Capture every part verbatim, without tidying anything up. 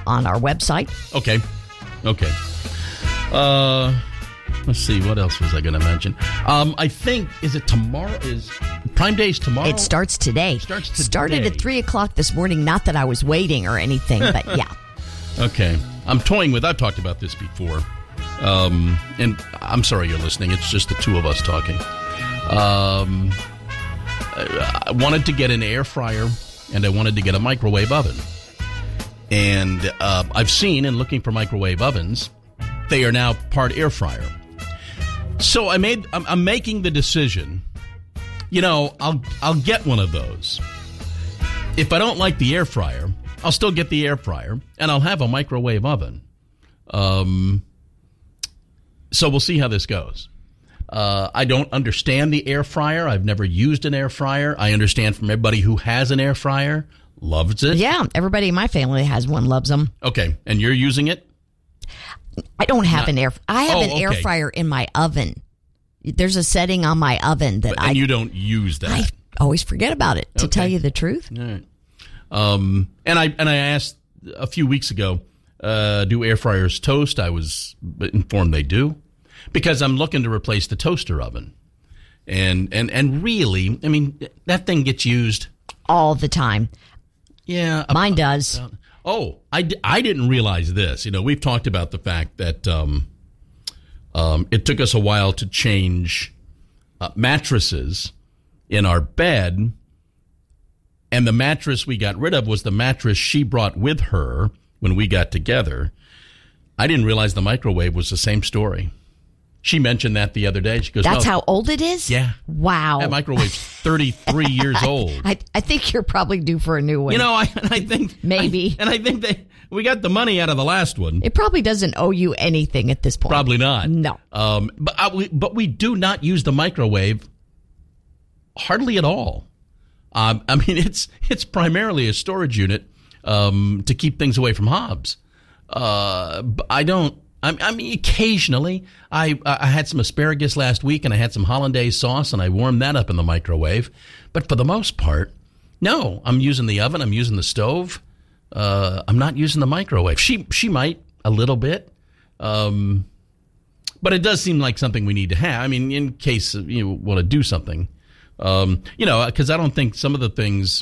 on our website. Okay. Okay. Uh, let's see. What else was I going to mention? Um, I think, is it tomorrow? Is Prime Day's tomorrow? It starts today. Starts today. Started at three o'clock this morning. Not that I was waiting or anything, but yeah. Okay. I'm toying with, I've talked about this before. Um, and I'm sorry you're listening. It's just the two of us talking. Um, I wanted to get an air fryer and I wanted to get a microwave oven. And uh, I've seen, in looking for microwave ovens, they are now part air fryer. So I made, I'm, I'm making the decision, you know, I'll I'll get one of those. If I don't like the air fryer, I'll still get the air fryer, and I'll have a microwave oven. Um, so we'll see how this goes. Uh, I don't understand the air fryer. I've never used an air fryer. I understand from everybody who has an air fryer, loves it. Yeah, everybody in my family has one, loves them. Okay, and you're using it? I don't have Not, an air. I have oh, an air okay. fryer in my oven. There's a setting on my oven that But, I. and you don't use that. I always forget about it. To Okay. tell you the truth. All right. Um, and I and I asked a few weeks ago, uh, do air fryers toast? I was informed they do, because I'm looking to replace the toaster oven. And and and really, I mean, that thing gets used All the time. Yeah, Mine does. Uh, oh, I, d- I didn't realize this. You know, we've talked about the fact that um, um, it took us a while to change uh, mattresses in our bed, and the mattress we got rid of was the mattress she brought with her when we got together. I didn't realize the microwave was the same story. She mentioned that the other day. She goes, That's no, how old it is? Yeah. Wow. That microwave's thirty-three years old. I, I think you're probably due for a new one. You know, I, I think Maybe. I, and I think that we got the money out of the last one. It probably doesn't owe you anything at this point. Probably not. No. Um, but I, we, but we do not use the microwave hardly at all. Um, I mean, it's it's primarily a storage unit um, to keep things away from Hobbs. Uh, but I don't. I, I mean, occasionally, I I had some asparagus last week, and I had some hollandaise sauce, and I warmed that up in the microwave. But for the most part, no. I'm using the oven. I'm using the stove. Uh, I'm not using the microwave. She she might a little bit, um, but it does seem like something we need to have. I mean, in case you want to do something, um, you know, because I don't think some of the things.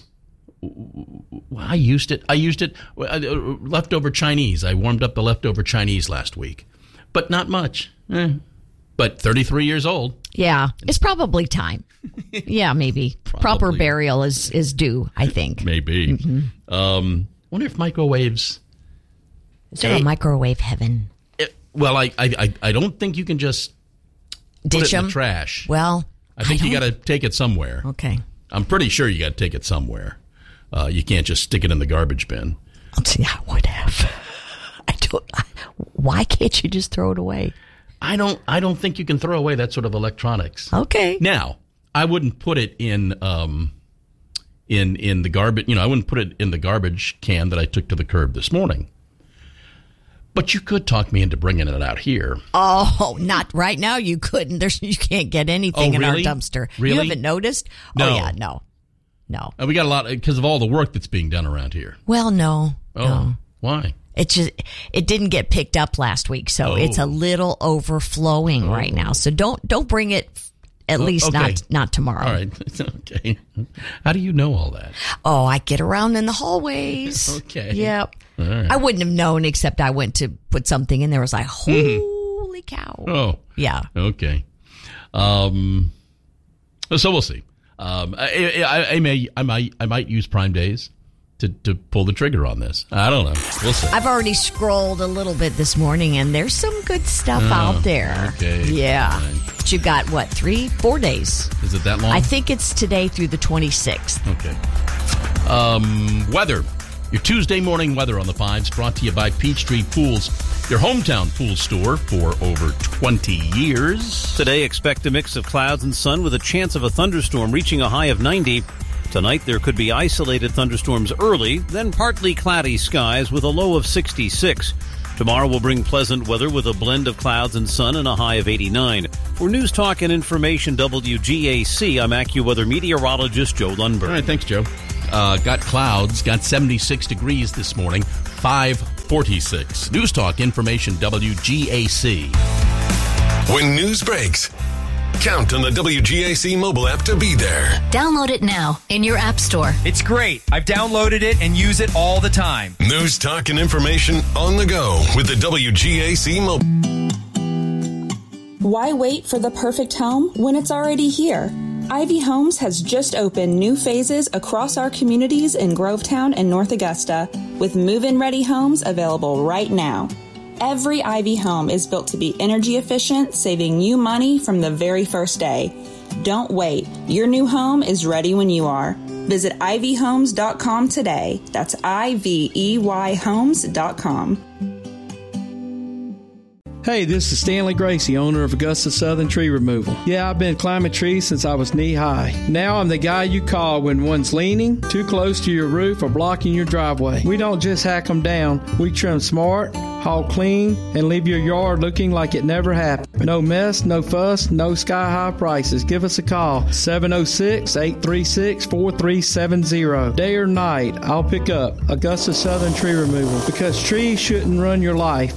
I used it. I used it. Uh, leftover Chinese. I warmed up the leftover Chinese last week, but not much. Eh. But thirty-three years old. Yeah, it's probably time. Yeah, maybe Probably. Proper burial is is due, I think. Maybe. Mm-hmm. Um, wonder if microwaves. Is there a microwave heaven? It, well, I, I I don't think you can just put Ditch it in them? the trash. Well, I think I you got don't- to take it somewhere. Okay. I'm pretty sure you got to take it somewhere. Uh, you can't just stick it in the garbage bin. Let's see, I would have. I don't. I, why can't you just throw it away? I don't. I don't think you can throw away that sort of electronics. Okay. Now, I wouldn't put it in um, in in the garbage. You know, I wouldn't put it in the garbage can that I took to the curb this morning. But you could talk me into bringing it out here. Oh, not right now. You couldn't. There's you can't get anything Oh, in our really? dumpster. Really? You haven't noticed? No. Oh yeah, no, no. And we got a lot because of all the work that's being done around here. Well, no. Oh, no. why? It just it didn't get picked up last week, so Oh. it's a little overflowing Oh. right now. So don't don't bring it. At Oh, least okay. not not tomorrow. All right. Okay. How do you know all that? Oh, I get around in the hallways. Okay. Yep. All right. I wouldn't have known except I went to put something in there. I was like, holy cow. Oh. Yeah. Okay. Um. So we'll see. Um. I, I, I may. I might. I might use Prime Days to to pull the trigger on this. I don't know. We'll see. I've already scrolled a little bit this morning, and there's some good stuff Oh, out there. okay. Yeah. All right. But you got, what, three, four days? Is it that long? I think it's today through the twenty-sixth. Okay. Um, weather. Your Tuesday morning weather on the fives brought to you by Peachtree Pools, your hometown pool store for over twenty years. Today, expect a mix of clouds and sun with a chance of a thunderstorm reaching a high of ninety. Tonight, there could be isolated thunderstorms early, then partly cloudy skies with a low of sixty-six. Tomorrow will bring pleasant weather with a blend of clouds and sun and a high of eighty-nine. For News Talk and Information W G A C, I'm AccuWeather meteorologist Joe Lundberg. All right, thanks, Joe. Uh, got clouds, got seventy-six degrees this morning, five forty-six. News Talk Information W G A C. When news breaks, count on the W G A C mobile app to be there. Download it now in your app store. It's great. I've downloaded it and use it all the time. News, talk, and information on the go with the W G A C mobile. Why wait for the perfect home when it's already here? Ivy Homes has just opened new phases across our communities in Grovetown and North Augusta, with move-in ready homes available right now. Every Ivy home is built to be energy efficient, saving you money from the very first day. Don't wait. Your new home is ready when you are. Visit ivy homes dot com today. That's I V E Y homes dot com. Hey, this is Stanley Gracie, owner of Augusta Southern Tree Removal. Yeah, I've been climbing trees since I was knee-high. Now I'm the guy you call when one's leaning, too close to your roof, or blocking your driveway. We don't just hack them down. We trim smart, haul clean, and leave your yard looking like it never happened. No mess, no fuss, no sky-high prices. Give us a call, seven oh six, eight three six, four three seven zero. Day or night, I'll pick up Augusta Southern Tree Removal, because trees shouldn't run your life.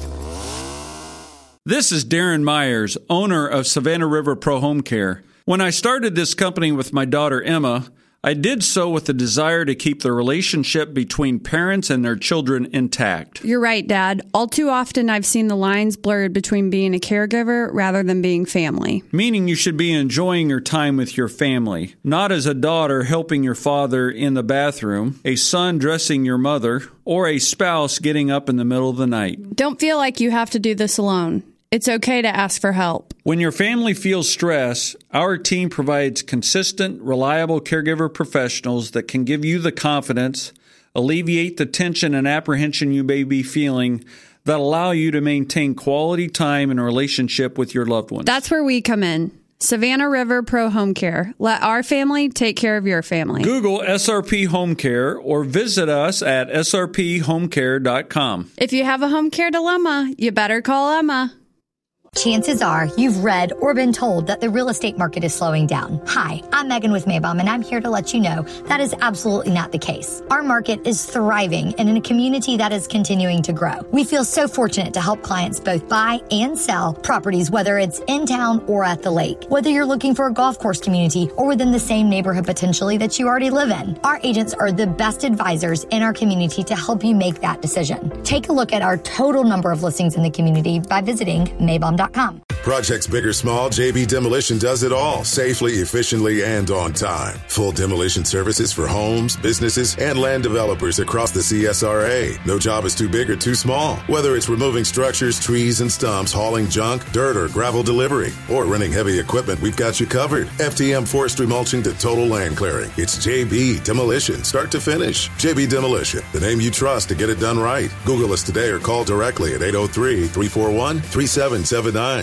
This is Darren Myers, owner of Savannah River Pro Home Care. When I started this company with my daughter Emma, I did so with the desire to keep the relationship between parents and their children intact. You're right, Dad. All too often I've seen the lines blurred between being a caregiver rather than being family. Meaning you should be enjoying your time with your family, not as a daughter helping your father in the bathroom, a son dressing your mother, or a spouse getting up in the middle of the night. Don't feel like you have to do this alone. It's okay to ask for help. When your family feels stress, our team provides consistent, reliable caregiver professionals that can give you the confidence, alleviate the tension and apprehension you may be feeling, that allow you to maintain quality time and relationship with your loved ones. That's where we come in. Savannah River Pro Home Care. Let our family take care of your family. Google S R P Home Care or visit us at S R P home care dot com. If you have a home care dilemma, you better call Emma. Chances are you've read or been told that the real estate market is slowing down. Hi, I'm Megan with Maybaum, and I'm here to let you know that is absolutely not the case. Our market is thriving and in a community that is continuing to grow. We feel so fortunate to help clients both buy and sell properties, whether it's in town or at the lake. Whether you're looking for a golf course community or within the same neighborhood potentially that you already live in, our agents are the best advisors in our community to help you make that decision. Take a look at our total number of listings in the community by visiting Maybaum dot com. Projects big or small, J B Demolition does it all safely, efficiently, and on time. Full demolition services for homes, businesses, and land developers across the C S R A. No job is too big or too small. Whether it's removing structures, trees, and stumps, hauling junk, dirt, or gravel delivery, or renting heavy equipment, we've got you covered. F T M forestry mulching to total land clearing. It's J B Demolition, start to finish. J B Demolition, the name you trust to get it done right. Google us today or call directly at eight oh three, three four one, three seven seven nine.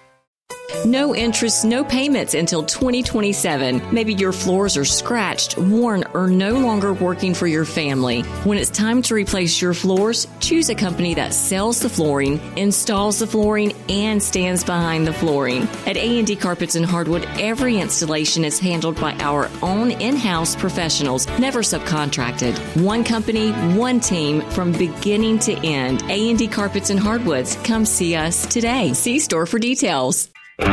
No interest, no payments until twenty twenty-seven. Maybe your floors are scratched, worn, or no longer working for your family. When it's time to replace your floors, choose a company that sells the flooring, installs the flooring, and stands behind the flooring. At A and D Carpets and Hardwood, every installation is handled by our own in-house professionals, never subcontracted. One company, one team, from beginning to end. A and D Carpets and Hardwoods. Come see us today. See store for details. All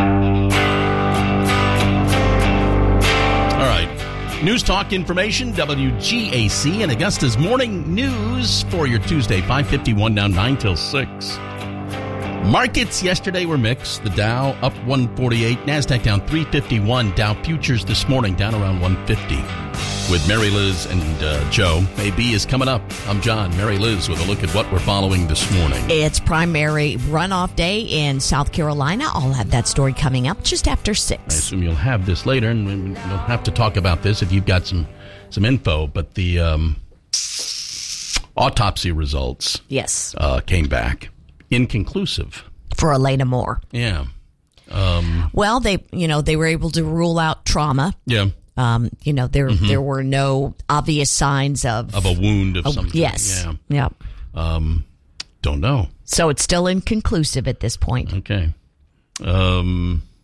right. News Talk Information, W G A C, and Augusta's Morning News for your Tuesday, five fifty-one, now nine till six. Markets yesterday were mixed. The Dow up one forty-eight, NASDAQ down three fifty-one. Dow futures this morning down around one fifty. With Mary Liz and uh, Joe, A B is coming up. I'm John. Mary Liz with a look at what we're following this morning. It's primary runoff day in South Carolina. I'll have that story coming up just after six. I assume you'll have this later, and we'll have to talk about this if you've got some, some info. But the um, autopsy results yes, uh, came back inconclusive for Elena Moore. Yeah. Um, well, they you know they were able to rule out trauma. Yeah. Um, you know, there mm-hmm. there were no obvious signs of... Of a wound of oh, something. Yes. Yeah. yeah. Um, don't know. So it's still inconclusive at this point. Okay. Um,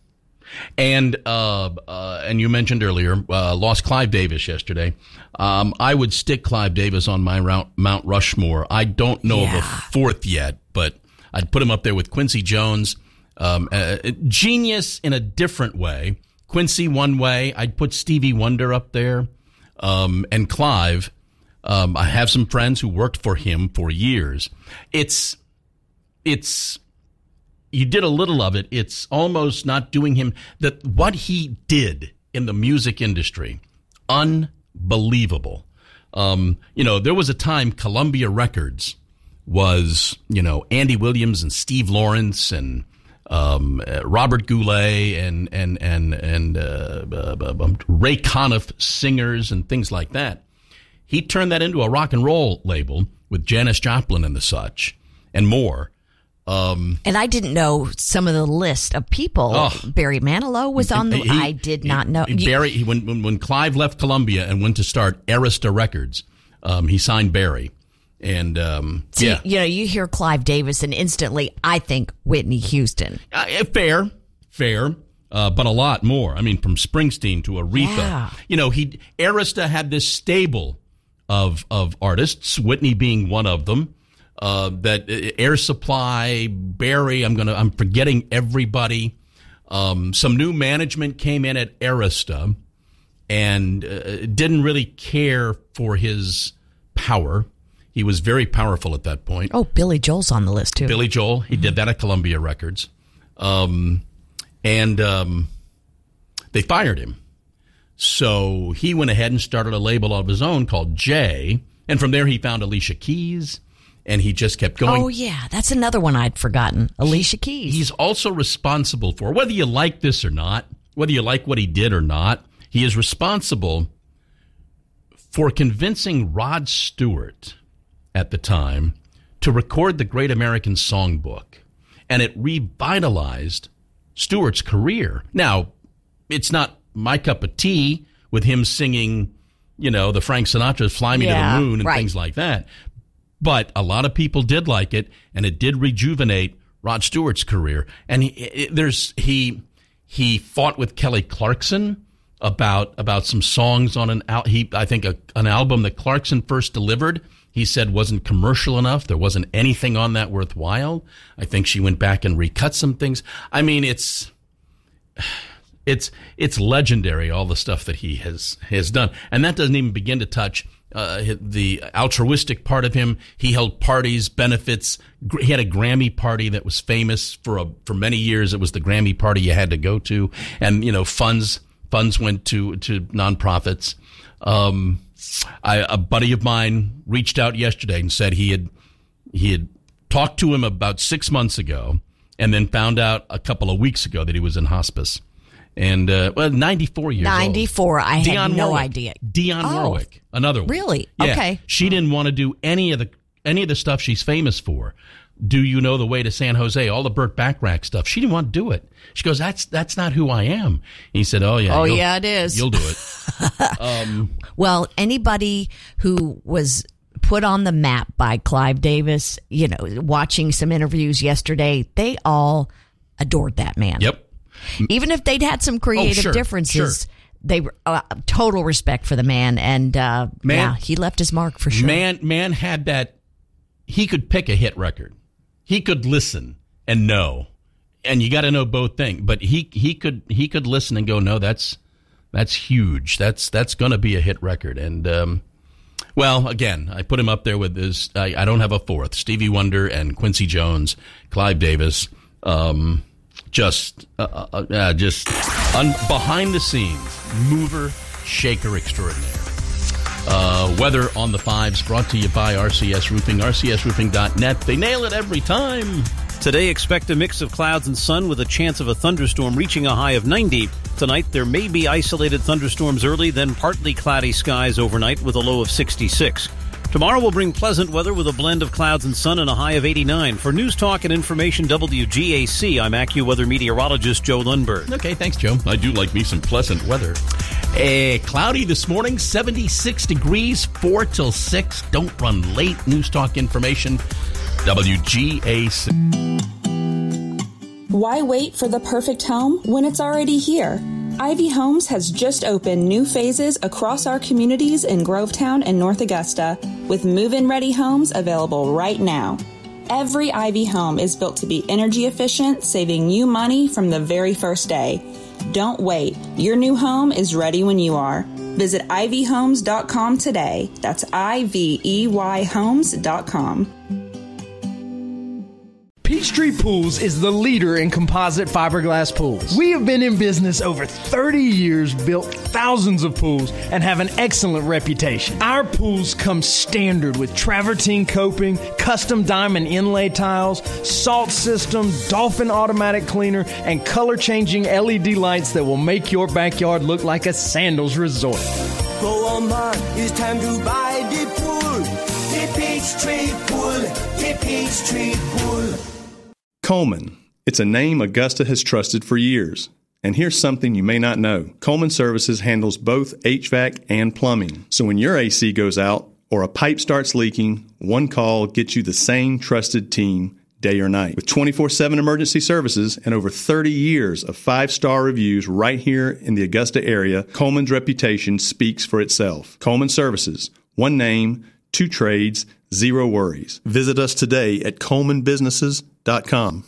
And uh, uh, and you mentioned earlier, uh, lost Clive Davis yesterday. Um, I would stick Clive Davis on my Mount Rushmore. I don't know yeah. of a fourth yet, but I'd put him up there with Quincy Jones. Um, uh, genius in a different way. Quincy one way. I'd put Stevie Wonder up there. Um, and Clive, um, I have some friends who worked for him for years. It's, it's, you did a little of it. It's almost not doing him that what he did in the music industry. Unbelievable. Um, you know, there was a time Columbia Records was, you know, Andy Williams and Steve Lawrence and um, uh, Robert Goulet and and and and uh, uh, uh, Ray Conniff singers and things like that. He turned that into a rock and roll label with Janis Joplin and the such and more. Um, and I didn't know some of the list of people. Oh, Barry Manilow was on the. He, I did not know. He, Barry, he, when, when when Clive left Columbia and went to start Arista Records, um, he signed Barry. And um, See, yeah, you know, you hear Clive Davis, and instantly I think Whitney Houston. Uh, fair, fair, uh, but a lot more. I mean, from Springsteen to Aretha. Yeah. You know, he Arista had this stable of of artists, Whitney being one of them. Uh, that uh, Air Supply, Barry, I'm gonna, I'm forgetting everybody. Um, some new management came in at Arista and uh, didn't really care for his power. He was very powerful at that point. Oh, Billy Joel's on the list too. Billy Joel, he mm-hmm. did that at Columbia Records, um, and um, they fired him. So he went ahead and started a label of his own called J, and from there he found Alicia Keys. And he just kept going. Oh, yeah. That's another one I'd forgotten. Alicia Keys. He's also responsible for, whether you like this or not, whether you like what he did or not, he is responsible for convincing Rod Stewart at the time to record the Great American Songbook. And it revitalized Stewart's career. Now, it's not my cup of tea with him singing, you know, the Frank Sinatra's Fly Me yeah, to the Moon and right. things like that. But a lot of people did like it, and it did rejuvenate Rod Stewart's career. And he, it, there's he he fought with Kelly Clarkson about about some songs on an al- he I think a, an album that Clarkson first delivered. He said wasn't commercial enough. There wasn't anything on that worthwhile. I think she went back and recut some things. I mean, it's it's it's legendary, all the stuff that he has has done, and that doesn't even begin to touch. Uh, the altruistic part of him. He held parties, benefits. He had a Grammy party that was famous for a, for many years. It was the Grammy party you had to go to, and you know funds funds went to to nonprofits. Um, I, a buddy of mine reached out yesterday and said he had he had talked to him about six months ago, and then found out a couple of weeks ago that he was in hospice. And, uh, well, ninety-four years ninety-four, old. I Dionne had no Warwick. idea. Dionne oh, Warwick, another one. Really? Yeah. Okay. She didn't want to do any of the any of the stuff she's famous for. Do You Know the Way to San Jose? All the Burt Bacharach stuff. She didn't want to do it. She goes, that's that's not who I am. And he said, oh, yeah. Oh, yeah, it is. You'll do it. um, well, anybody who was put on the map by Clive Davis, you know, watching some interviews yesterday, they all adored that man. Yep. Even if they'd had some creative oh, sure, differences, sure. they were uh, total respect for the man. And uh, man, yeah, he left his mark for sure. Man, man had that. He could pick a hit record. He could listen and know, and you got to know both things. But he he could he could listen and go, no, that's that's huge. That's that's going to be a hit record. And um, well, again, I put him up there with this. I, I don't have a fourth. Stevie Wonder and Quincy Jones, Clive Davis. Um, Just, uh, uh, uh, just un- behind the scenes, mover, shaker extraordinaire. Uh, weather on the fives brought to you by R C S Roofing, R C S roofing dot net. They nail it every time. Today, expect a mix of clouds and sun with a chance of a thunderstorm reaching a high of ninety. Tonight, there may be isolated thunderstorms early, then partly cloudy skies overnight with a low of sixty-six. Tomorrow will bring pleasant weather with a blend of clouds and sun and a high of eighty-nine. For News Talk and Information W G A C, I'm AccuWeather meteorologist Joe Lundberg. Okay, thanks, Joe. I do like me some pleasant weather. Eh, cloudy this morning, seventy-six degrees, four till six. Don't run late. News Talk Information W G A C. Why wait for the perfect home when it's already here? Ivy Homes has just opened new phases across our communities in Grovetown and North Augusta, with move-in ready homes available right now. Every Ivy home is built to be energy efficient, saving you money from the very first day. Don't wait. Your new home is ready when you are. Visit ivy homes dot com today. That's I V E Y homes dot com. Peachtree Pools is the leader in composite fiberglass pools. We have been in business over thirty years, built thousands of pools, and have an excellent reputation. Our pools come standard with travertine coping, custom diamond inlay tiles, salt system, Dolphin automatic cleaner, and color-changing L E D lights that will make your backyard look like a sandals resort. Go on, man, it's time to buy the pool. The Peachtree Pool, the Peachtree Pool. Coleman. It's a name Augusta has trusted for years. And here's something you may not know. Coleman Services handles both H V A C and plumbing. So when your A C goes out or a pipe starts leaking, one call gets you the same trusted team day or night. With twenty-four seven emergency services and over thirty years of five-star reviews right here in the Augusta area, Coleman's reputation speaks for itself. Coleman Services. One name, two trades, zero worries. Visit us today at coleman businesses dot com.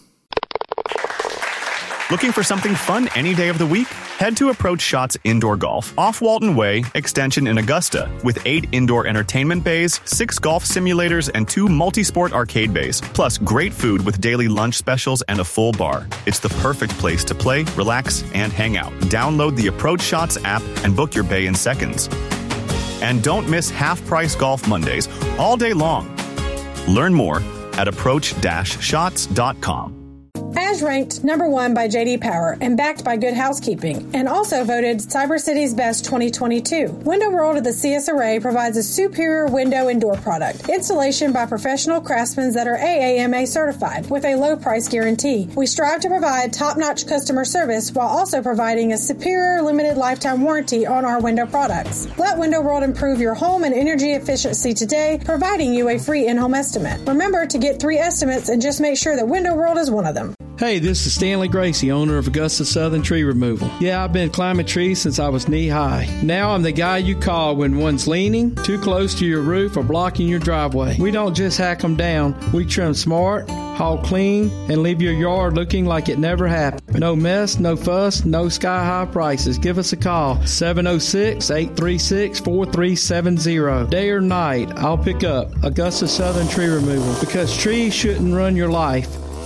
Looking for something fun any day of the week? Head to Approach Shots Indoor Golf off Walton Way, Extension in Augusta, with eight indoor entertainment bays, six golf simulators, and two multi-sport arcade bays, plus great food with daily lunch specials and a full bar. It's the perfect place to play, relax, and hang out. Download the Approach Shots app and book your bay in seconds. And don't miss half-price golf Mondays all day long. Learn more at approach dash shots dot com. As ranked number one by J D Power and backed by Good Housekeeping, and also voted Cyber City's Best twenty twenty-two. Window World of the C S R A provides a superior window and door product. Installation by professional craftsmen that are A A M A certified with a low price guarantee. We strive to provide top-notch customer service while also providing a superior limited lifetime warranty on our window products. Let Window World improve your home and energy efficiency today, providing you a free in-home estimate. Remember to get three estimates and just make sure that Window World is one of them. Hey, this is Stanley Gracie, owner of Augusta Southern Tree Removal. Yeah, I've been climbing trees since I was knee-high. Now I'm the guy you call when one's leaning, too close to your roof, or blocking your driveway. We don't just hack them down. We trim smart, haul clean, and leave your yard looking like it never happened. No mess, no fuss, no sky-high prices. Give us a call, seven oh six, eight three six, four three seven zero. Day or night, I'll pick up Augusta Southern Tree Removal, because trees shouldn't run your life.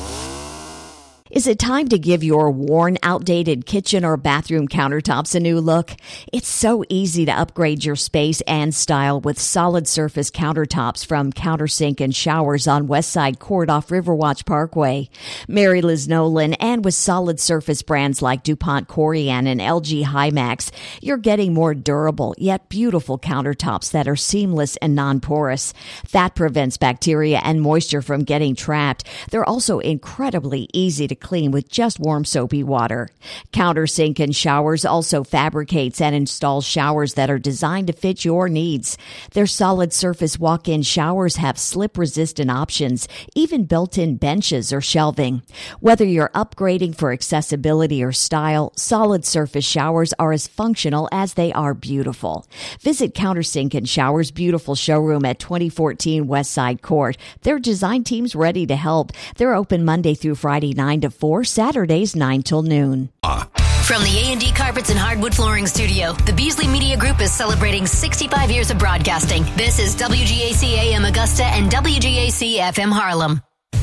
Is it time to give your worn, outdated kitchen or bathroom countertops a new look? It's so easy to upgrade your space and style with solid surface countertops from Countersink and Showers on Westside Court off Riverwatch Parkway. Mary Liz Nolan, and with solid surface brands like DuPont Corian and L G Hymax, you're getting more durable yet beautiful countertops that are seamless and non-porous. That prevents bacteria and moisture from getting trapped. They're also incredibly easy to clean with just warm soapy water. Countersink and Showers also fabricates and installs showers that are designed to fit your needs. Their solid surface walk-in showers have slip-resistant options, even built-in benches or shelving. Whether you're upgrading for accessibility or style, solid surface showers are as functional as they are beautiful. Visit Countersink and Showers' beautiful showroom at twenty fourteen Westside Court. Their design team's ready to help. They're open Monday through Friday, nine to four, Saturdays nine till noon. From the A and D Carpets and Hardwood Flooring Studio, the Beasley Media Group is celebrating sixty-five years of broadcasting. This is W G A C A M Augusta and W G A C F M Harlem.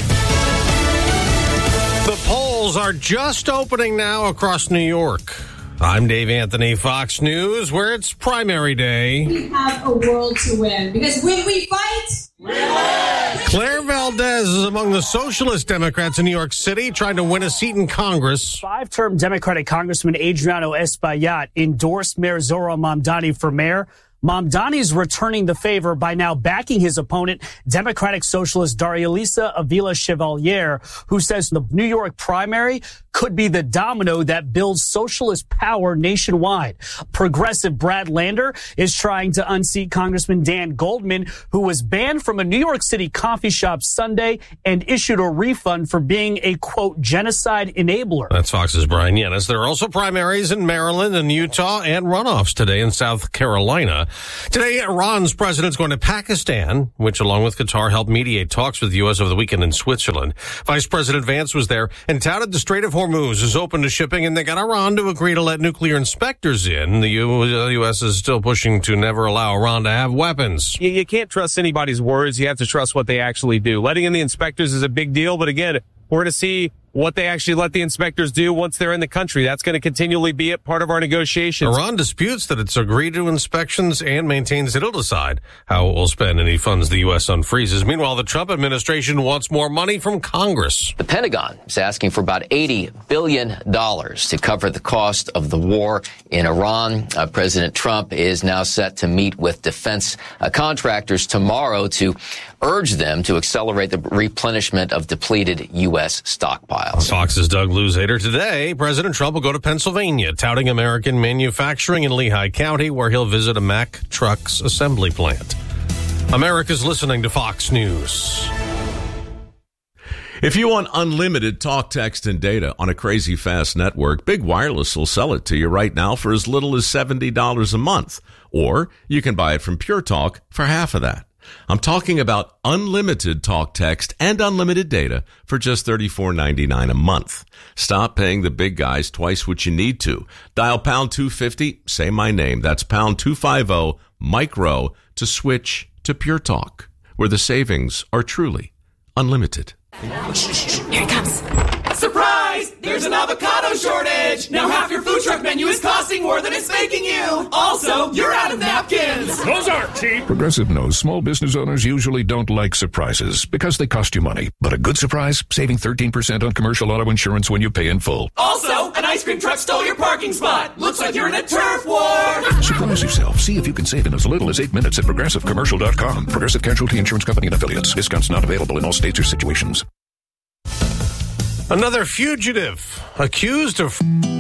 The polls are just opening now across New York. I'm Dave Anthony, Fox News, where it's primary day. We have a world to win, because when we fight, we win! Claire Valdez is among the Socialist Democrats in New York City trying to win a seat in Congress. Five-term Democratic Congressman Adriano Espaillat endorsed Mayor Zohran Mamdani for mayor. Mamdani's returning the favor by now backing his opponent, Democratic Socialist Darialisa Avila Chevalier, who says the New York primary could be the domino that builds socialist power nationwide. Progressive Brad Lander is trying to unseat Congressman Dan Goldman, who was banned from a New York City coffee shop Sunday and issued a refund for being a, quote, genocide enabler. That's Fox's Brian Yanis. There are also primaries in Maryland and Utah and runoffs today in South Carolina. Today, Iran's president's going to Pakistan, which, along with Qatar, helped mediate talks with the U S over the weekend in Switzerland. Vice President Vance was there and touted the Strait of Hormuz is open to shipping, and they got Iran to agree to let nuclear inspectors in. The U S is still pushing to never allow Iran to have weapons. You, you can't trust anybody's words. You have to trust what they actually do. Letting in the inspectors is a big deal, but again, we're going to see what they actually let the inspectors do once they're in the country. That's going to continually be a part of our negotiations. Iran disputes that it's agreed to inspections and maintains it'll decide how it will spend any funds the U S unfreezes. Meanwhile, the Trump administration wants more money from Congress. The Pentagon is asking for about eighty billion dollars to cover the cost of the war in Iran. Uh, President Trump is now set to meet with defense uh, contractors tomorrow to urge them to accelerate the replenishment of depleted U S stockpiles. Fox's Doug Luzader. Today, President Trump will go to Pennsylvania, touting American manufacturing in Lehigh County, where he'll visit a Mack Trucks assembly plant. America's listening to Fox News. If you want unlimited talk, text, and data on a crazy fast network, Big Wireless will sell it to you right now for as little as seventy dollars a month. Or you can buy it from Pure Talk for half of that. I'm talking about unlimited talk, text, and unlimited data for just thirty-four ninety-nine a month. Stop paying the big guys twice what you need to. Dial pound two fifty, say my name. That's pound two fifty, micro, to switch to Pure Talk, where the savings are truly unlimited. Here it comes. Surprise! There's an avocado shortage! Now half your food truck menu is costing more than it's making you! Also, you're out of napkins! Those aren't cheap! Progressive knows small business owners usually don't like surprises because they cost you money. But a good surprise? Saving thirteen percent on commercial auto insurance when you pay in full. Also, an ice cream truck stole your parking spot! Looks like you're in a turf war! Surprise yourself. See if you can save in as little as eight minutes at progressive commercial dot com. Progressive Casualty Insurance Company and Affiliates. Discounts not available in all states or situations. Another fugitive accused of...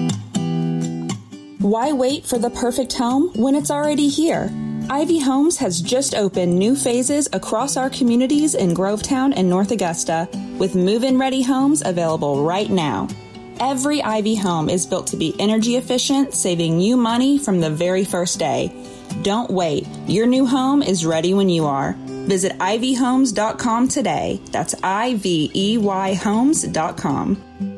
Why wait for the perfect home when it's already here? Ivy Homes has just opened new phases across our communities in Grovetown and North Augusta, with move-in ready homes available right now. Every Ivy home is built to be energy efficient, saving you money from the very first day. Don't wait. Your new home is ready when you are. Visit ivy homes dot com today. That's I V E Y homes dot com.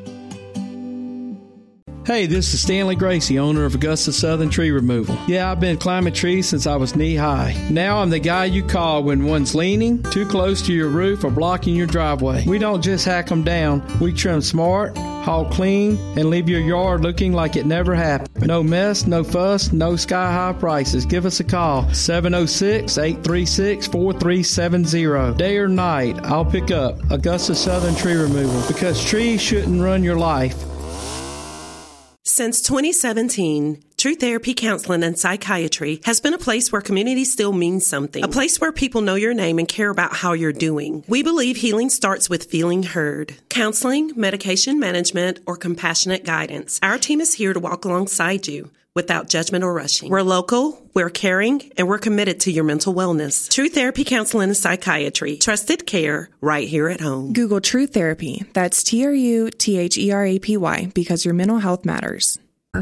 Hey, this is Stanley Gracie, owner of Augusta Southern Tree Removal. Yeah, I've been climbing trees since I was knee-high. Now I'm the guy you call when one's leaning, too close to your roof, or blocking your driveway. We don't just hack them down. We trim smart, haul clean, and leave your yard looking like it never happened. No mess, no fuss, no sky-high prices. Give us a call, seven oh six, eight three six, four three seven zero. Day or night, I'll pick up Augusta Southern Tree Removal, because trees shouldn't run your life. Since twenty seventeen, True Therapy Counseling and Psychiatry has been a place where community still means something. A place where people know your name and care about how you're doing. We believe healing starts with feeling heard. Counseling, medication management, or compassionate guidance. Our team is here to walk alongside you without judgment or rushing. We're local, we're caring, and we're committed to your mental wellness. True Therapy Counseling and Psychiatry. Trusted care right here at home. Google True Therapy. That's T R U T H E R A P Y, because your mental health matters.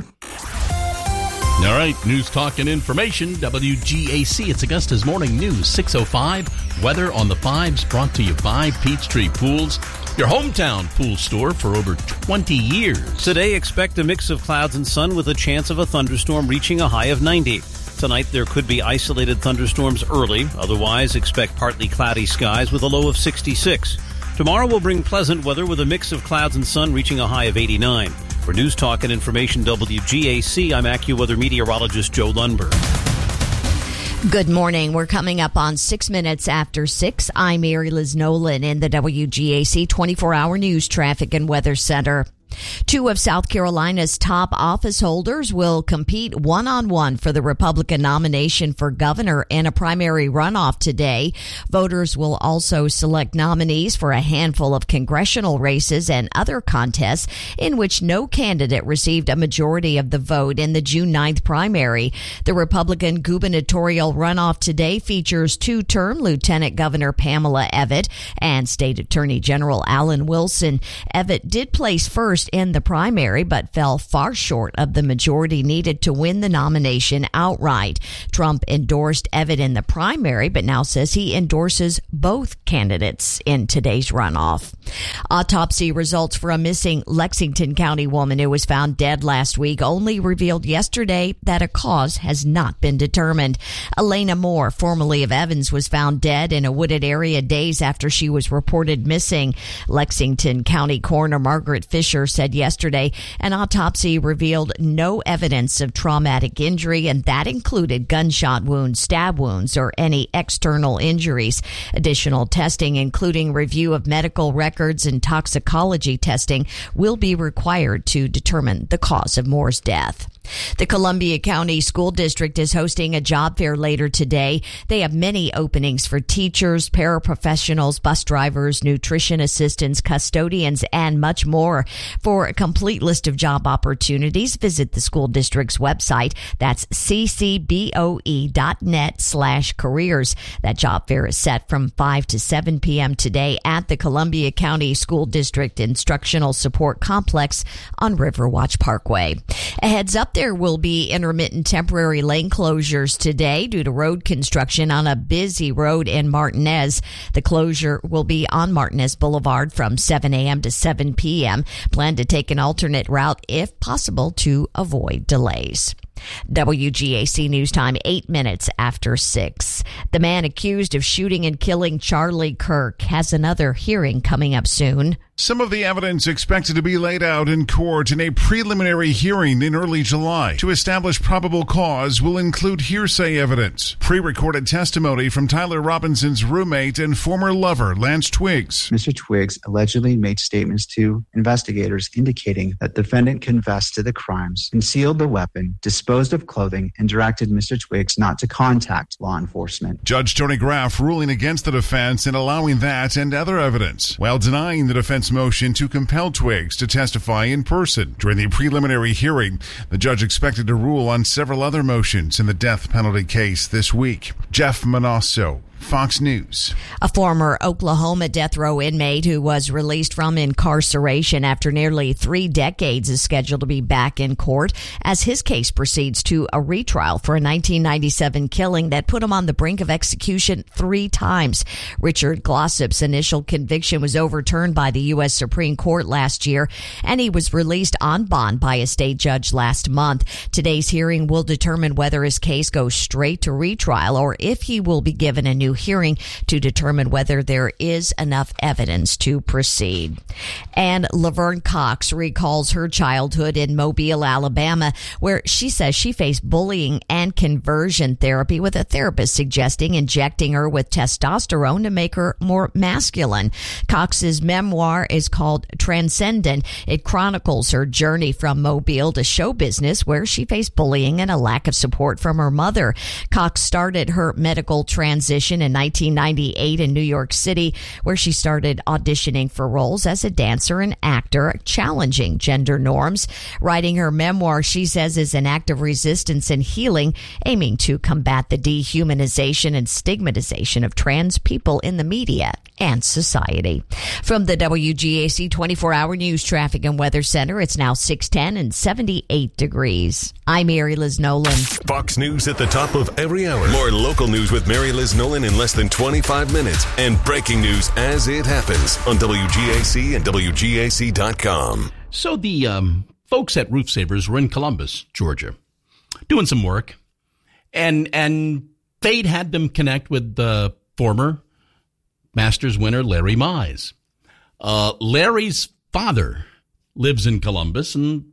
All right, news, talk, and information. W G A C, it's Augusta's Morning News, six oh five. Weather on the fives, brought to you by Peachtree Pools, your hometown pool store for over twenty years. Today, expect a mix of clouds and sun with a chance of a thunderstorm reaching a high of ninety. Tonight, there could be isolated thunderstorms early. Otherwise, expect partly cloudy skies with a low of sixty-six. Tomorrow will bring pleasant weather with a mix of clouds and sun reaching a high of eighty-nine. For News Talk and Information W G A C, I'm AccuWeather meteorologist Joe Lundberg. Good morning. We're coming up on six minutes after six. I'm Mary Liz Nolan in the W G A C twenty-four hour News Traffic and Weather Center. Two of South Carolina's top office holders will compete one-on-one for the Republican nomination for governor in a primary runoff today. Voters will also select nominees for a handful of congressional races and other contests in which no candidate received a majority of the vote in the June ninth primary. The Republican gubernatorial runoff today features two-term Lieutenant Governor Pamela Evette and State Attorney General Alan Wilson. Evette did place first in the primary, but fell far short of the majority needed to win the nomination outright. Trump endorsed Evette in the primary, but now says he endorses both candidates in today's runoff. Autopsy results for a missing Lexington County woman who was found dead last week only revealed yesterday that a cause has not been determined. Elena Moore, formerly of Evans, was found dead in a wooded area days after she was reported missing. Lexington County Coroner Margaret Fisher said yesterday an autopsy revealed no evidence of traumatic injury, and that included gunshot wounds, stab wounds, or any external injuries. Additional testing, including review of medical records and toxicology testing, will be required to determine the cause of Moore's death. The Columbia County School District is hosting a job fair later today. They have many openings for teachers, paraprofessionals, bus drivers, nutrition assistants, custodians, and much more. For a complete list of job opportunities, visit the school district's website. That's ccboe.net slash careers. That job fair is set from five to seven p.m. today at the Columbia County School District Instructional Support Complex on Riverwatch Parkway. A heads up, there will be intermittent temporary lane closures today due to road construction on a busy road in Martinez. The closure will be on Martinez Boulevard from seven a.m. to seven p.m. Plan to take an alternate route if possible to avoid delays. W G A C News Time, eight minutes after six. The man accused of shooting and killing Charlie Kirk has another hearing coming up soon. Some of the evidence expected to be laid out in court in a preliminary hearing in early July to establish probable cause will include hearsay evidence, pre-recorded testimony from Tyler Robinson's roommate and former lover, Lance Twiggs. Mister Twiggs allegedly made statements to investigators indicating that defendant confessed to the crimes, concealed the weapon, disposed of clothing, and directed Mister Twiggs not to contact law enforcement. Judge Tony Graff ruling against the defense and allowing that and other evidence, while denying the defense motion to compel Twiggs to testify in person. During the preliminary hearing, the judge expected to rule on several other motions in the death penalty case this week. Jeff Manasso, Fox News. A former Oklahoma death row inmate who was released from incarceration after nearly three decades is scheduled to be back in court as his case proceeds to a retrial for a nineteen ninety-seven killing that put him on the brink of execution three times. Richard Glossop's initial conviction was overturned by the U S Supreme Court last year, and he was released on bond by a state judge last month. Today's hearing will determine whether his case goes straight to retrial or if he will be given a new hearing to determine whether there is enough evidence to proceed. And Laverne Cox recalls her childhood in Mobile, Alabama, where she says she faced bullying and conversion therapy, with a therapist suggesting injecting her with testosterone to make her more masculine. Cox's memoir is called Transcendent. It chronicles her journey from Mobile to show business, where she faced bullying and a lack of support from her mother. Cox started her medical transition in nineteen ninety-eight in New York City, where she started auditioning for roles as a dancer and actor, challenging gender norms. Writing her memoir, she says, is an act of resistance and healing, aiming to combat the dehumanization and stigmatization of trans people in the media and society. From the W G A C twenty-four hour News Traffic and Weather Center, it's now six ten and seventy-eight degrees. I'm Mary Liz Nolan. Fox News at the top of every hour. More local news with Mary Liz Nolan in less than twenty-five minutes, and breaking news as it happens on W G A C and W G A C dot com. So the um, folks at Roof Savers were in Columbus, Georgia, doing some work, and and they'd had them connect with the former Masters winner Larry Mize. Uh, Larry's father lives in Columbus, and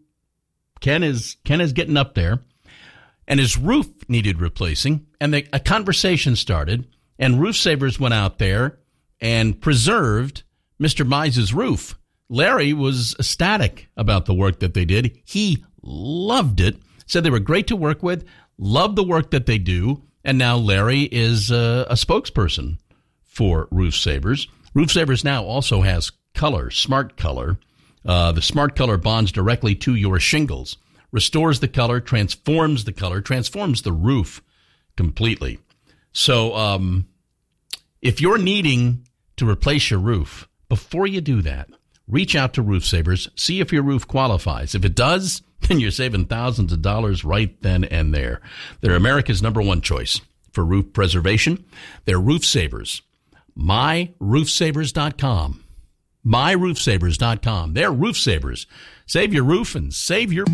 Ken is Ken is getting up there, and his roof needed replacing, and they, a conversation started, and Roof Savers went out there and preserved Mister Mize's roof. Larry was ecstatic about the work that they did. He loved it, said they were great to work with, loved the work that they do, and now Larry is uh, a spokesperson for Roof Savers. Roof Savers now also has color, smart color. Uh, the smart color bonds directly to your shingles, restores the color, transforms the color, transforms the roof completely. So um, if you're needing to replace your roof, before you do that, reach out to Roof Savers, see if your roof qualifies. If it does, then you're saving thousands of dollars right then and there. They're America's number one choice for roof preservation. They're Roof Savers. my roof savers dot com. my roof savers dot com. They're Roof Savers. Save your roof and save your...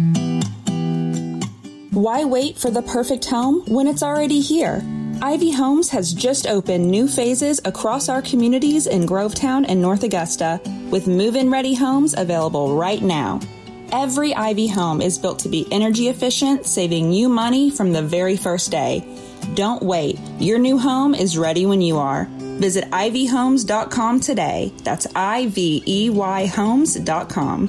Why wait for the perfect home when it's already here? Ivy Homes has just opened new phases across our communities in Grovetown and North Augusta, with move-in ready homes available right now. Every Ivy home is built to be energy efficient, saving you money from the very first day. Don't wait. Your new home is ready when you are. Visit ivy homes dot com today. That's I V E Y homes dot com.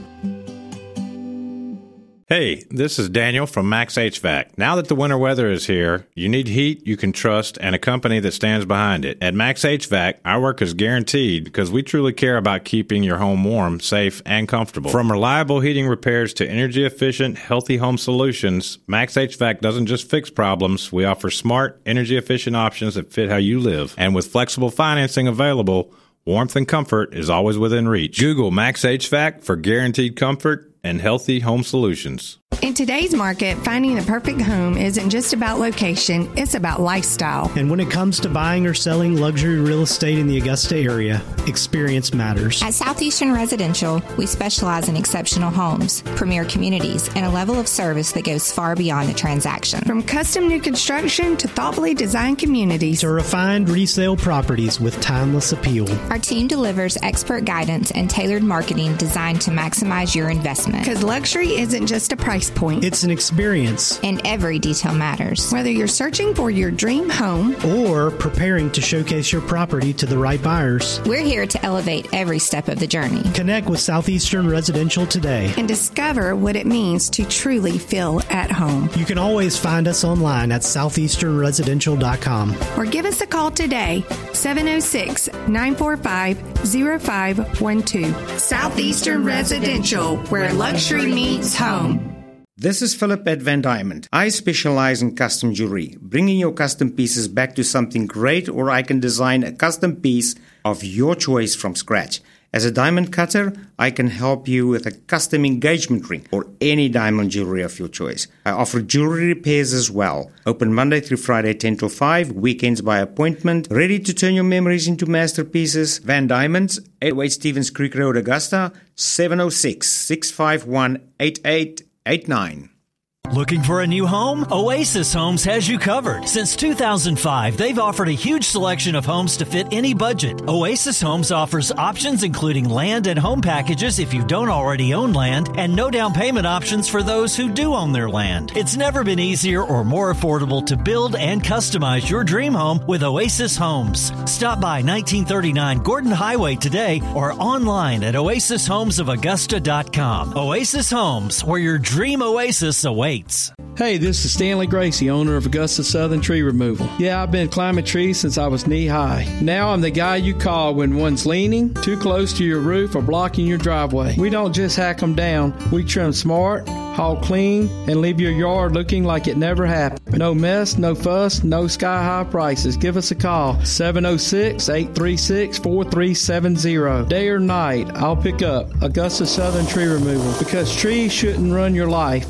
Hey, this is Daniel from Max H V A C. Now that the winter weather is here, you need heat you can trust and a company that stands behind it. At Max H V A C, our work is guaranteed because we truly care about keeping your home warm, safe, and comfortable. From reliable heating repairs to energy-efficient, healthy home solutions, Max H V A C doesn't just fix problems. We offer smart, energy-efficient options that fit how you live. And with flexible financing available, warmth and comfort is always within reach. Google Max H V A C for guaranteed comfort and healthy home solutions. In today's market, finding the perfect home isn't just about location, it's about lifestyle. And when it comes to buying or selling luxury real estate in the Augusta area, experience matters. At Southeastern Residential, we specialize in exceptional homes, premier communities, and a level of service that goes far beyond the transaction. From custom new construction to thoughtfully designed communities to refined resale properties with timeless appeal. Our team delivers expert guidance and tailored marketing designed to maximize your investment. Because luxury isn't just a price point. It's an experience. And every detail matters. Whether you're searching for your dream home or preparing to showcase your property to the right buyers, we're here to elevate every step of the journey. Connect with Southeastern Residential today and discover what it means to truly feel at home. You can always find us online at southeastern residential dot com or give us a call today, seven oh six, nine four five, oh five one two. Southeastern Residential, where luxury meets home. This is Philip at Van Diamond. I specialize in custom jewelry, bringing your custom pieces back to something great, or I can design a custom piece of your choice from scratch. As a diamond cutter, I can help you with a custom engagement ring or any diamond jewelry of your choice. I offer jewelry repairs as well. Open Monday through Friday, ten to five, weekends by appointment. Ready to turn your memories into masterpieces? Van Diamonds, eight oh eight Stevens Creek Road, Augusta, seven oh six, six five one, eight eight eight nine. Looking for a new home? Oasis Homes has you covered. Since two thousand five, they've offered a huge selection of homes to fit any budget. Oasis Homes offers options including land and home packages if you don't already own land, and no down payment options for those who do own their land. It's never been easier or more affordable to build and customize your dream home with Oasis Homes. Stop by nineteen thirty-nine Gordon Highway today or online at oasis homes of augusta dot com. Oasis Homes, where your dream oasis awaits. Hey, this is Stanley Gracie, owner of Augusta Southern Tree Removal. Yeah, I've been climbing trees since I was knee-high. Now I'm the guy you call when one's leaning, too close to your roof, or blocking your driveway. We don't just hack them down. We trim smart, haul clean, and leave your yard looking like it never happened. No mess, no fuss, no sky-high prices. Give us a call, seven oh six, eight three six, four three seven zero. Day or night, I'll pick up Augusta Southern Tree Removal, because trees shouldn't run your life.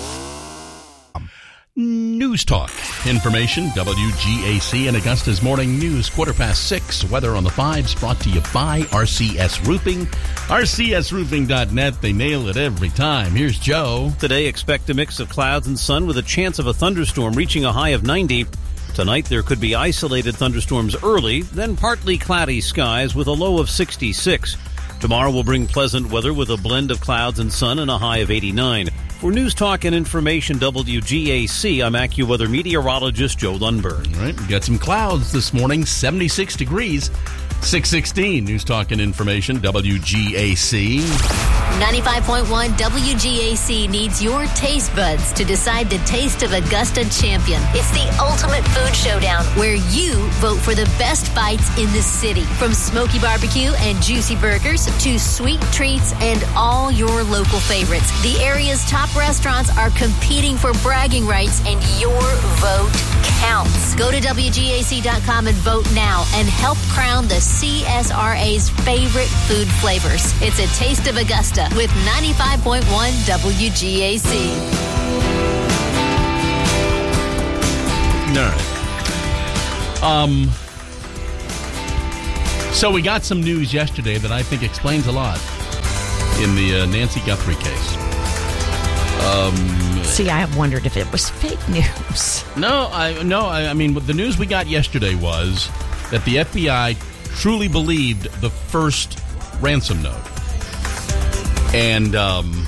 News Talk. Information, W G A C and Augusta's Morning News, quarter past six. Weather on the fives brought to you by R C S Roofing. R C S roofing dot net. They nail it every time. Here's Joe. Today, expect a mix of clouds and sun with a chance of a thunderstorm reaching a high of ninety. Tonight, there could be isolated thunderstorms early, then partly cloudy skies with a low of sixty-six. Tomorrow will bring pleasant weather with a blend of clouds and sun and a high of eighty-nine. For News Talk and Information W G A C, I'm AccuWeather meteorologist Joe Lundberg. All right, we got some clouds this morning, seventy-six degrees. six sixteen, News Talk and Information, W G A C. ninety-five point one W G A C needs your taste buds to decide the Taste of Augusta champion. It's the ultimate food showdown where you vote for the best bites in the city. From smoky barbecue and juicy burgers to sweet treats and all your local favorites. The area's top restaurants are competing for bragging rights, and your vote counts. Go to W G A C dot com and vote now and help crown the C S R A's favorite food flavors. It's a Taste of Augusta with ninety-five point one W G A C. All right. Um, so we got some news yesterday that I think explains a lot in the uh, Nancy Guthrie case. Um, See, I wondered if it was fake news. No, I no, I, I mean, the news we got yesterday was that the F B I truly believed the first ransom note. And um,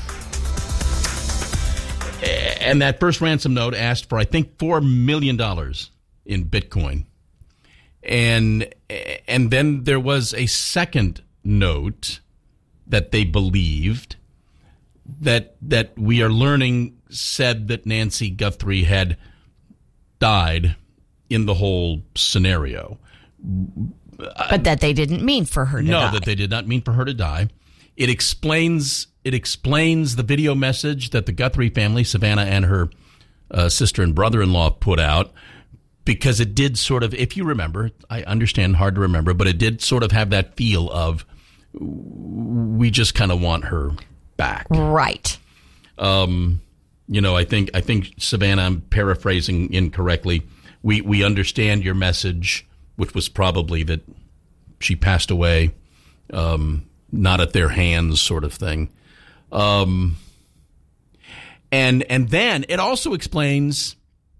and that first ransom note asked for, I think, four million dollars in Bitcoin. And and then there was a second note that they believed that that we are learning said that Nancy Guthrie had died in the whole scenario. But that they didn't mean for her to no, die. No, that they did not mean for her to die. It explains it explains the video message that the Guthrie family, Savannah and her uh, sister and brother-in-law, put out, because it did sort of, if you remember, I understand, hard to remember, but it did sort of have that feel of, we just kind of want her back. Right. Um, you know, I think I think Savannah, I'm paraphrasing incorrectly, we we understand your message, which was probably that she passed away, um, not at their hands, sort of thing. Um, and and then it also explains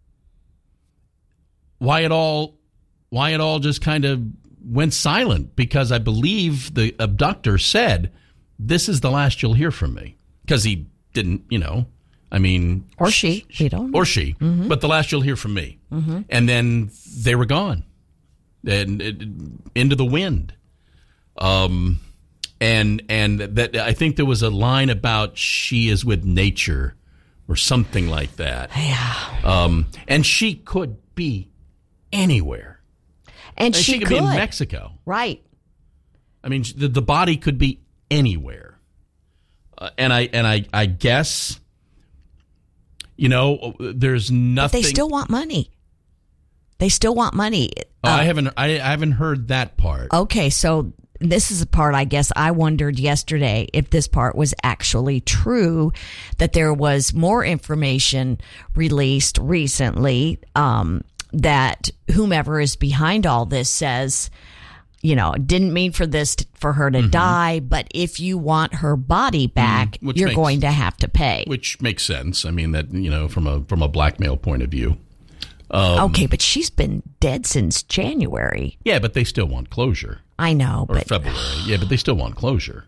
why it all why it all just kind of went silent, because I believe the abductor said, "This is the last you'll hear from me," because he didn't, you know, I mean, or she, we don't know. or she, mm-hmm. but the last you'll hear from me, mm-hmm. and then they were gone, and it, into the wind. Um, and and that I think there was a line about she is with nature, or something like that. Yeah. Um, and she could be anywhere, and, and she, she could, could be in Mexico, right? I mean, the, the body could be anywhere, uh, and I and I I guess, you know, there's nothing. But they still want money. They still want money. Oh, uh, I haven't I, I haven't heard that part. Okay, so this is a part I guess I wondered yesterday if this part was actually true, that there was more information released recently, um, that whomever is behind all this says, you know, didn't mean for this to, for her to Mm-hmm. die, but if you want her body back, Mm, which you're makes- going to have to pay. Which makes sense. I mean, that, you know, from a from a blackmail point of view. Um, okay, but she's been dead since January. Yeah, but they still want closure. I know, Or but February. Yeah, but they still want closure.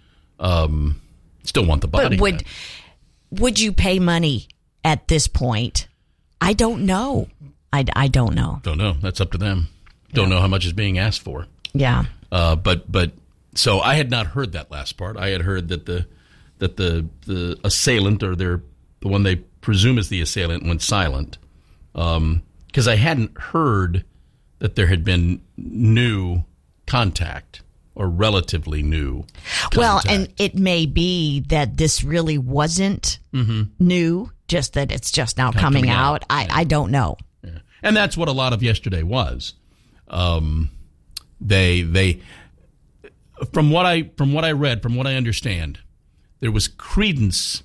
Um, still want the body. but would back. would you pay money at this point? I don't know. I, I don't know. Don't know. That's up to them. Don't know how much is being asked for. Yeah. Uh, but but so I had not heard that last part. I had heard that the that the the assailant, or their the one they presume is the assailant, went silent. Um, because I hadn't heard that there had been new contact, or relatively new contact. Well, and it may be that this really wasn't Mm-hmm. new, just that it's just now Not coming, coming out. out. I, I don't know. Yeah. And that's what a lot of yesterday was. Um, they they from what I from what I read, from what I understand, there was credence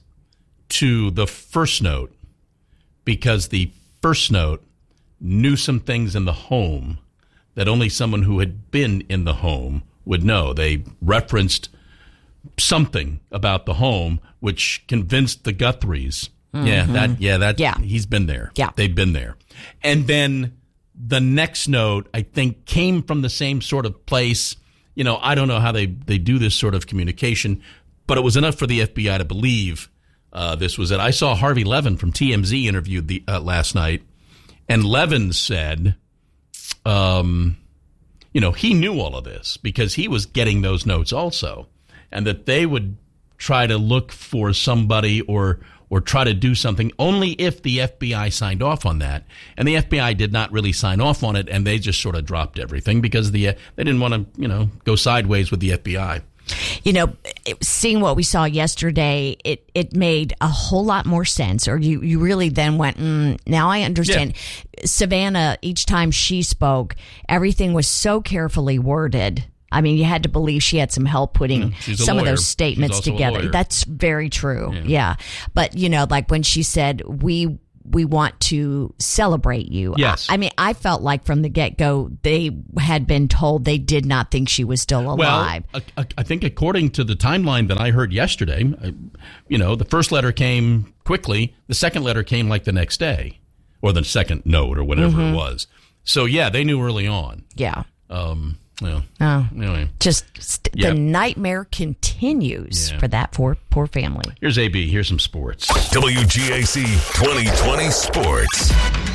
to the first note, because the first note knew some things in the home that only someone who had been in the home would know. They referenced something about the home which convinced the Guthries. Mm-hmm. Yeah, that yeah, that Yeah. he's been there. Yeah. They've been there. And then the next note, I think, came from the same sort of place. You know, I don't know how they, they do this sort of communication, but it was enough for the F B I to believe uh, this was it. I saw Harvey Levin from T M Z interviewed the uh, last night, and Levin said, um, you know, he knew all of this because he was getting those notes also, and that they would try to look for somebody or or try to do something only if the F B I signed off on that. And the F B I did not really sign off on it, and they just sort of dropped everything because the they didn't want to, you know, go sideways with the F B I. You know, seeing what we saw yesterday, it, it made a whole lot more sense. Or you, you really then went, mm, now I understand. Yeah. Savannah, each time she spoke, everything was so carefully worded. I mean, you had to believe she had some help putting mm, some lawyer. of those statements together. That's very true. Yeah. yeah. But, you know, like when she said, we we want to celebrate you. Yes. I, I mean, I felt like from the get-go, they had been told they did not think she was still alive. Well, I, I think according to the timeline that I heard yesterday, I, you know, the first letter came quickly. The second letter came like the next day, or the second note or whatever mm-hmm. it was. So, yeah, they knew early on. Yeah. Um, well, oh, anyway. Just st- yeah. the nightmare continues yeah. for that poor, poor family. Here's A B. Here's some sports. W G A C twenty twenty Sports.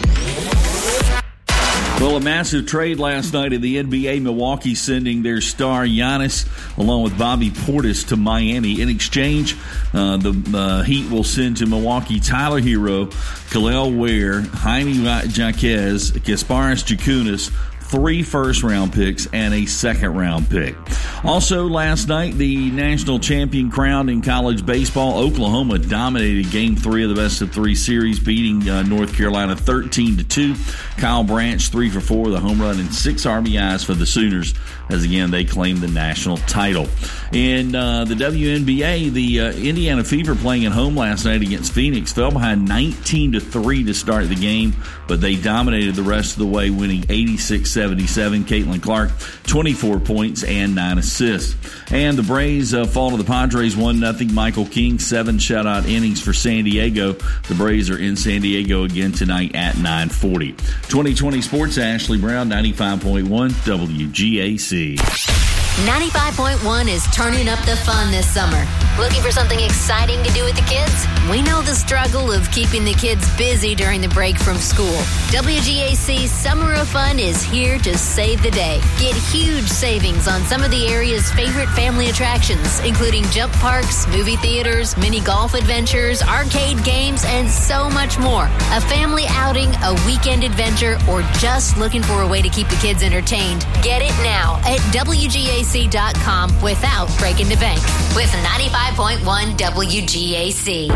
Well, a massive trade last night in the N B A. Milwaukee sending their star Giannis along with Bobby Portis to Miami. In exchange, uh, the uh, Heat will send to Milwaukee Tyler Hero, Kel'el Ware, Jaime Jaquez, Kasparas Jakunas, three first-round picks, and a second-round pick. Also, last night, the national champion crowned in college baseball. Oklahoma dominated Game three of the best-of-three series, beating uh, North Carolina thirteen to two. Kyle Branch, three for four, the home run, and six R B Is for the Sooners, as, again, they claimed the national title. In uh, the W N B A, the uh, Indiana Fever playing at home last night against Phoenix fell behind nineteen to three to start the game, but they dominated the rest of the way, winning eighty-six seventy-seven. Caitlin Clark, twenty-four points and nine assists. And the Braves uh, fall to the Padres one nothing. Michael King, seven shutout innings for San Diego. The Braves are in San Diego again tonight at nine forty. twenty twenty Sports, Ashley Brown, ninety-five point one W G A C. ninety-five point one is turning up the fun this summer. Looking for something exciting to do with the kids? We know the struggle of keeping the kids busy during the break from school. W G A C Summer of Fun is here to save the day. Get huge savings on some of the area's favorite family attractions, including jump parks, movie theaters, mini golf adventures, arcade games, and so much more. A family outing, a weekend adventure, or just looking for a way to keep the kids entertained? Get it now at W G A C dot com without breaking the bank with ninety-five point one W G A C.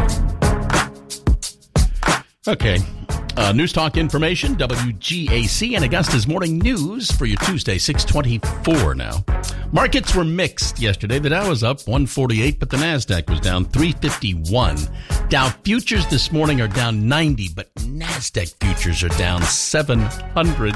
Okay. Uh, News Talk information, W G A C and Augusta's Morning News for your Tuesday, six twenty-four now. Markets were mixed yesterday. The Dow was up one forty-eight, but the NASDAQ was down three fifty-one. Dow futures this morning are down ninety, but NASDAQ futures are down seven hundred.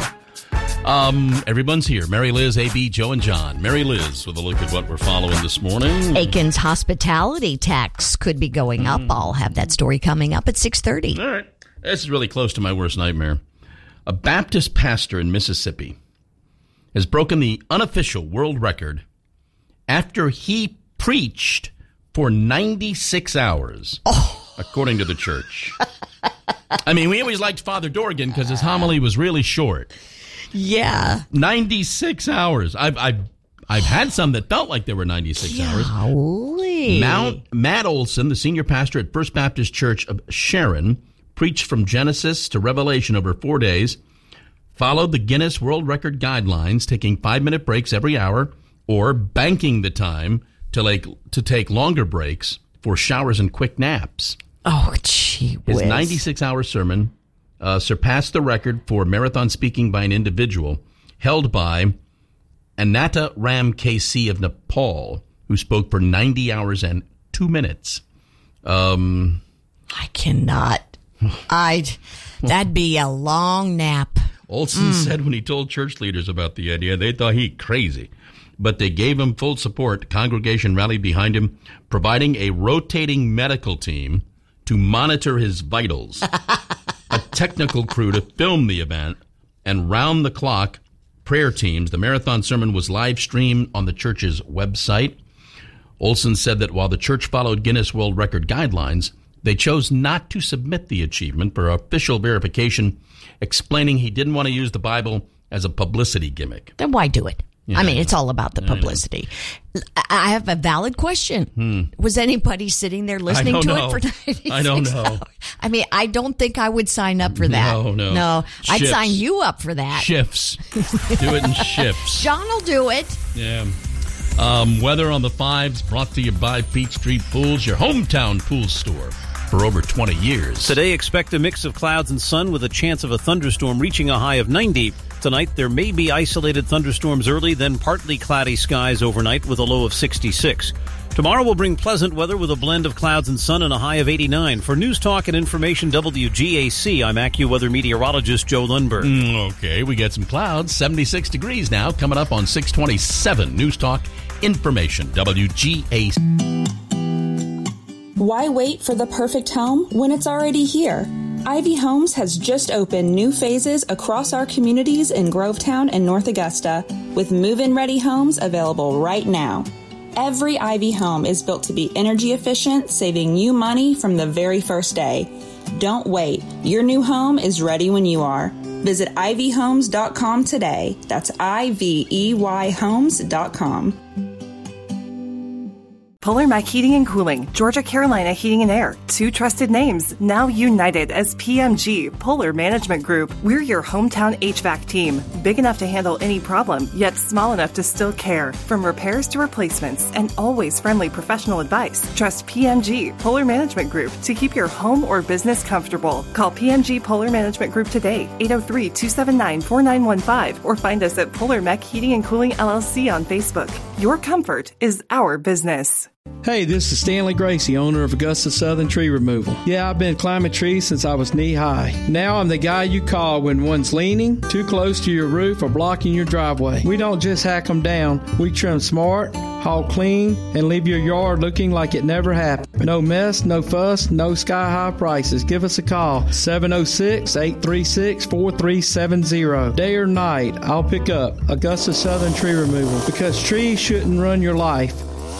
Um, everyone's here. Mary Liz, A B, Joe, and John. Mary Liz with a look at what we're following this morning. Aiken's hospitality tax could be going up. Mm. I'll have that story coming up at six thirty. All right. This is really close to my worst nightmare. A Baptist pastor in Mississippi has broken the unofficial world record after he preached for ninety-six hours, oh. according to the church. I mean, we always liked Father Dorgan because his homily was really short. Yeah. ninety-six hours. I've, I've, I've had some that felt like they were ninety-six hours. Holy. Mount, Matt Olson, the senior pastor at First Baptist Church of Sharon, preached from Genesis to Revelation over four days, followed the Guinness World Record guidelines, taking five-minute breaks every hour, or banking the time to, like, to take longer breaks for showers and quick naps. Oh, gee whiz. His ninety-six hour sermon uh, surpassed the record for marathon speaking by an individual held by Ananta Ram K C of Nepal, who spoke for ninety hours and two minutes. Um, I cannot. I'd, that'd be a long nap. Olson mm. said when he told church leaders about the idea, they thought he crazy. But they gave him full support. The congregation rallied behind him, providing a rotating medical team to monitor his vitals, a technical crew to film the event, and round-the-clock prayer teams. The marathon sermon was live-streamed on the church's website. Olson said that while the church followed Guinness World Record guidelines, they chose not to submit the achievement for official verification, explaining he didn't want to use the Bible as a publicity gimmick. Then why do it? Yeah. I mean, it's all about the I know. publicity. I have a valid question. Hmm. Was anybody sitting there listening I to don't it know. for ninety-six I don't know. hours? I mean, I don't think I would sign up for that. No, no. No, I'd Shifts. sign you up for that. Shifts. Do it in shifts. John will do it. Yeah. Um, weather on the fives brought to you by Peachtree Pools, your hometown pool store for over twenty years. Today, expect a mix of clouds and sun with a chance of a thunderstorm reaching a high of ninety. Tonight, there may be isolated thunderstorms early, then partly cloudy skies overnight with a low of sixty-six. Tomorrow will bring pleasant weather with a blend of clouds and sun and a high of eighty-nine. For News Talk and Information W G A C, I'm AccuWeather meteorologist Joe Lundberg. Mm, okay, we get some clouds. seventy-six degrees now, coming up on six twenty-seven. News Talk Information W G A C. Why wait for the perfect home when it's already here? Ivy Homes has just opened new phases across our communities in Grovetown and North Augusta, with move-in ready homes available right now. Every Ivy home is built to be energy efficient, saving you money from the very first day. Don't wait. Your new home is ready when you are. Visit ivy homes dot com today. That's I V E Y homes dot com. Polar Mac Heating and Cooling, Georgia Carolina Heating and Air, two trusted names, now united as P M G, Polar Management Group. We're your hometown H V A C team, big enough to handle any problem, yet small enough to still care. From repairs to replacements, and always friendly professional advice. Trust P M G, Polar Management Group, to keep your home or business comfortable. Call P M G Polar Management Group today, eight oh three, two seven nine, four nine one five, or find us at Polar Mac Heating and Cooling L L C on Facebook. Your comfort is our business. Hey, this is Stanley Gracie, owner of Augusta Southern Tree Removal. Yeah, I've been climbing trees since I was knee-high. Now I'm the guy you call when one's leaning, too close to your roof, or blocking your driveway. We don't just hack them down. We trim smart, haul clean, and leave your yard looking like it never happened. No mess, no fuss, no sky-high prices. Give us a call, seven oh six, eight three six, four three seven zero. Day or night, I'll pick up Augusta Southern Tree Removal, because trees shouldn't run your life.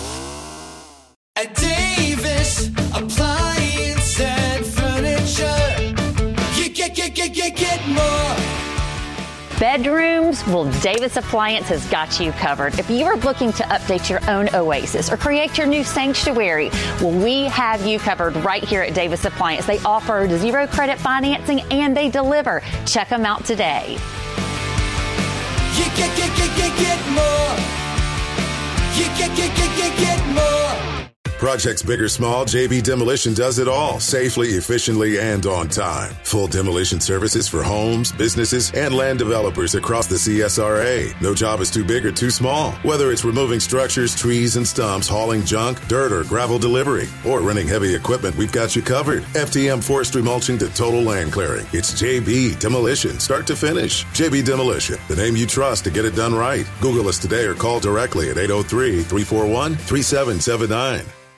At Davis Appliance and Furniture, you get, get, get, get, get more. Bedrooms? Well, Davis Appliance has got you covered. If you are looking to update your own oasis or create your new sanctuary, well, we have you covered right here at Davis Appliance. They offer zero credit financing and they deliver. Check them out today. You get, get, get, get, get more. You get, get, get, get, get more. Projects big or small, J B Demolition does it all safely, efficiently, and on time. Full demolition services for homes, businesses, and land developers across the C S R A. No job is too big or too small. Whether it's removing structures, trees, and stumps, hauling junk, dirt, or gravel delivery, or renting heavy equipment, we've got you covered. F T M forestry mulching to total land clearing. It's J B Demolition, start to finish. J B Demolition, the name you trust to get it done right. Google us today or call directly at eight oh three, three four one, three seven seven nine.